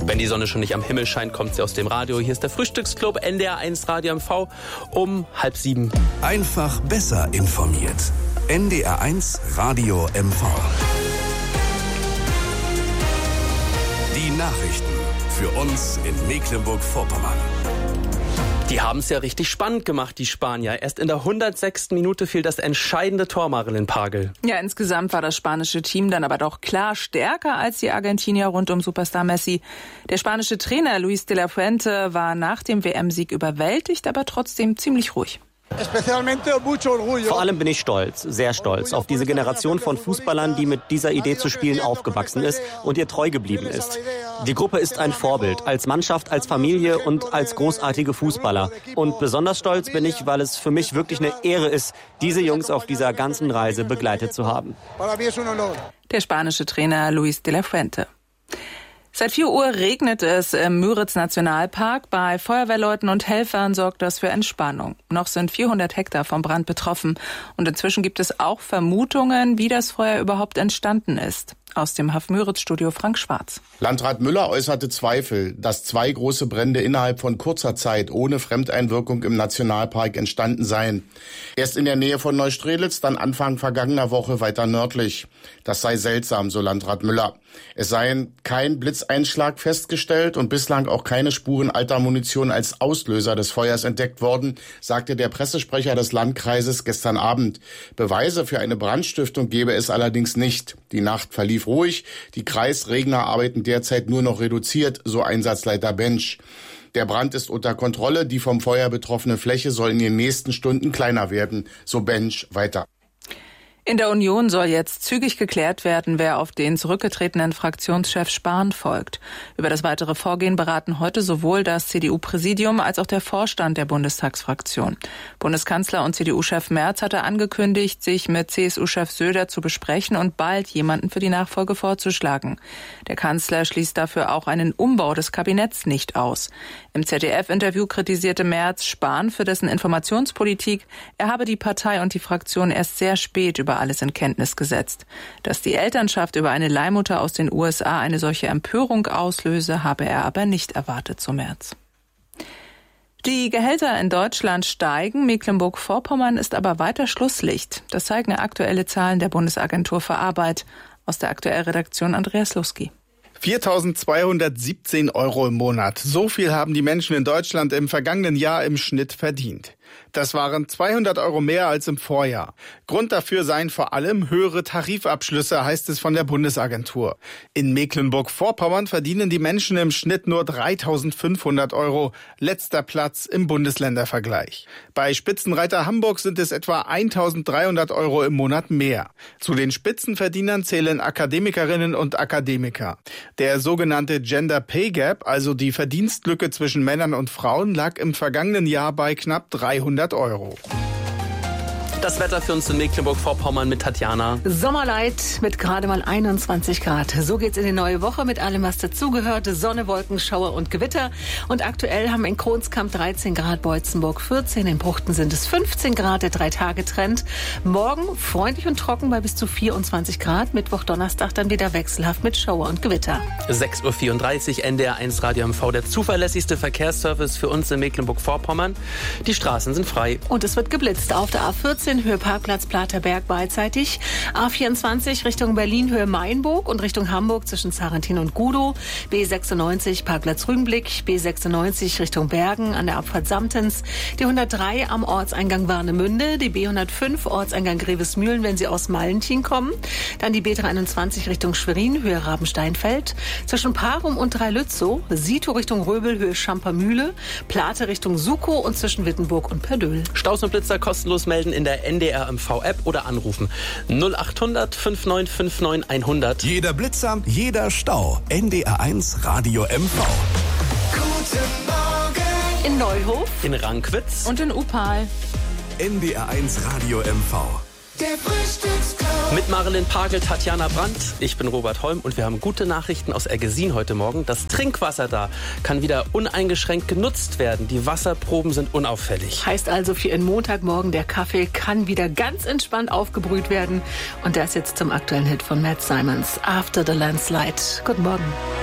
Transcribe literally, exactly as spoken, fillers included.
Wenn die Sonne schon nicht am Himmel scheint, kommt sie aus dem Radio. Hier ist der Frühstücksclub N D R eins Radio M V um halb sieben. Einfach besser informiert. N D R eins Radio M V. Die Nachrichten für uns in Mecklenburg-Vorpommern. Die haben es ja richtig spannend gemacht, die Spanier. Erst in der hundertsechsten Minute fiel das entscheidende Tor, Marilyn Pagel. Ja, insgesamt war das spanische Team dann aber doch klar stärker als die Argentinier rund um Superstar Messi. Der spanische Trainer Luis de la Fuente war nach dem W M-Sieg überwältigt, aber trotzdem ziemlich ruhig. Vor allem bin ich stolz, sehr stolz, auf diese Generation von Fußballern, die mit dieser Idee zu spielen aufgewachsen ist und ihr treu geblieben ist. Die Gruppe ist ein Vorbild, als Mannschaft, als Familie und als großartige Fußballer. Und besonders stolz bin ich, weil es für mich wirklich eine Ehre ist, diese Jungs auf dieser ganzen Reise begleitet zu haben. Der spanische Trainer Luis de la Fuente. Seit vier Uhr regnet es im Müritz-Nationalpark. Bei Feuerwehrleuten und Helfern sorgt das für Entspannung. Noch sind vierhundert Hektar vom Brand betroffen. Und inzwischen gibt es auch Vermutungen, wie das Feuer überhaupt entstanden ist. Aus dem H A F Müritz-Studio Frank Schwarz. Landrat Müller äußerte Zweifel, dass zwei große Brände innerhalb von kurzer Zeit ohne Fremdeinwirkung im Nationalpark entstanden seien. Erst in der Nähe von Neustrelitz, dann Anfang vergangener Woche weiter nördlich. Das sei seltsam, so Landrat Müller. Es seien kein Blitzeinschlag festgestellt und bislang auch keine Spuren alter Munition als Auslöser des Feuers entdeckt worden, sagte der Pressesprecher des Landkreises gestern Abend. Beweise für eine Brandstiftung gebe es allerdings nicht. Die Nacht verlief ruhig. Die Kreisregner arbeiten derzeit nur noch reduziert, so Einsatzleiter Bensch. Der Brand ist unter Kontrolle. Die vom Feuer betroffene Fläche soll in den nächsten Stunden kleiner werden, so Bensch weiter. In der Union soll jetzt zügig geklärt werden, wer auf den zurückgetretenen Fraktionschef Spahn folgt. Über das weitere Vorgehen beraten heute sowohl das C D U-Präsidium als auch der Vorstand der Bundestagsfraktion. Bundeskanzler und C D U-Chef Merz hatte angekündigt, sich mit C S U-Chef Söder zu besprechen und bald jemanden für die Nachfolge vorzuschlagen. Der Kanzler schließt dafür auch einen Umbau des Kabinetts nicht aus. Im Z D F-Interview kritisierte Merz Spahn für dessen Informationspolitik. Er habe die Partei und die Fraktion erst sehr spät über alles in Kenntnis gesetzt. Dass die Elternschaft über eine Leihmutter aus den U S A eine solche Empörung auslöse, habe er aber nicht erwartet, so Merz. Die Gehälter in Deutschland steigen, Mecklenburg-Vorpommern ist aber weiter Schlusslicht. Das zeigen aktuelle Zahlen der Bundesagentur für Arbeit. Aus der Aktuellredaktion Andreas Luski. viertausendzweihundertsiebzehn Euro im Monat. So viel haben die Menschen in Deutschland im vergangenen Jahr im Schnitt verdient. Das waren zweihundert Euro mehr als im Vorjahr. Grund dafür seien vor allem höhere Tarifabschlüsse, heißt es von der Bundesagentur. In Mecklenburg-Vorpommern verdienen die Menschen im Schnitt nur dreitausendfünfhundert Euro, letzter Platz im Bundesländervergleich. Bei Spitzenreiter Hamburg sind es etwa eintausenddreihundert Euro im Monat mehr. Zu den Spitzenverdienern zählen Akademikerinnen und Akademiker. Der sogenannte Gender Pay Gap, also die Verdienstlücke zwischen Männern und Frauen, lag im vergangenen Jahr bei knapp dreihundert Euro. Das Wetter für uns in Mecklenburg-Vorpommern mit Tatjana. Sommerlight mit gerade mal einundzwanzig Grad. So geht's in die neue Woche mit allem, was dazugehört. Sonne, Wolken, Schauer und Gewitter. Und aktuell haben wir in Kronskamp dreizehn Grad, Beutzenburg vierzehn, in Bruchten sind es fünfzehn Grad, der Drei-Tage-Trend. Morgen freundlich und trocken bei bis zu vierundzwanzig Grad. Mittwoch, Donnerstag dann wieder wechselhaft mit Schauer und Gewitter. sechs Uhr vierunddreißig, N D R eins Radio M V, der zuverlässigste Verkehrsservice für uns in Mecklenburg-Vorpommern. Die Straßen sind frei. Und es wird geblitzt auf der A vierzehn. Höhe Parkplatz Platerberg beidseitig. A vierundzwanzig Richtung Berlin, Höhe Mainburg und Richtung Hamburg zwischen Zarentin und Gudow. B sechsundneunzig Parkplatz Rügenblick. B sechsundneunzig Richtung Bergen an der Abfahrt Samtens. Die hundertdrei am Ortseingang Warnemünde. Die B hundertfünf Ortseingang Grevesmühlen, wenn Sie aus Mallentin kommen. Dann die B dreiundzwanzig Richtung Schwerin, Höhe Rabensteinfeld. Zwischen Parum und Dreilützow. Sito Richtung Röbel, Höhe Schampermühle. Plate Richtung Sukow und zwischen Wittenburg und Perdöhl. Staus und Blitzer kostenlos melden in der N D R M V-App oder anrufen null achthundert fünfundneunzig neunundfünfzig hundert. Jeder Blitzer, jeder Stau. N D R eins Radio M V. Guten Morgen. In Neuhof. In Rankwitz. Und in Upal. N D R eins Radio M V. Der Frühstücksclub. Mit Marilyn Pagel, Tatjana Brandt. Ich bin Robert Holm und wir haben gute Nachrichten aus Ergesin heute Morgen. Das Trinkwasser da kann wieder uneingeschränkt genutzt werden. Die Wasserproben sind unauffällig. Heißt also für Ihren Montagmorgen, der Kaffee kann wieder ganz entspannt aufgebrüht werden. Und das jetzt zum aktuellen Hit von Matt Simons, After the Landslide. Guten Morgen.